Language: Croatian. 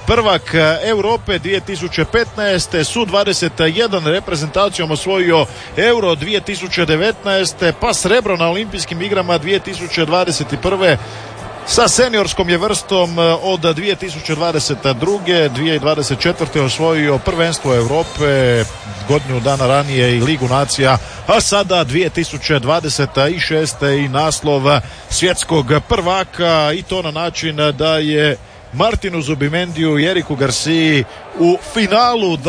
prvak Europe 2015. Su 21 reprezentacijom osvojio Euro 2019. pa srebro na olimpijskim igrama 2021. Sa seniorskom je vrstom od 2022. 2024. osvojio prvenstvo Europe, godinu dana ranije i Ligu nacija, a sada 2026. i naslov svjetskog prvaka, i to na način da je Martinu Zubimendiju i Eriku Garciji u finalu